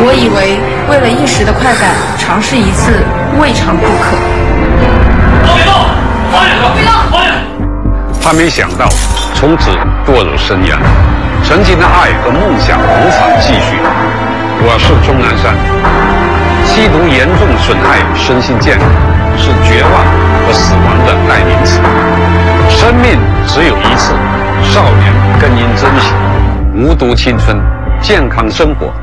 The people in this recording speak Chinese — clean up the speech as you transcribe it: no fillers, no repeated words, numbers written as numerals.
我以为为了一时的快感，尝试一次未尝不可。 他没想到，从此堕入深渊，曾经的爱和梦想无法继续。我是钟南山。吸毒严重损害身心健康，是绝望和死亡的代名词。生命只有一次，少年更应珍惜。无毒青春，健康生活。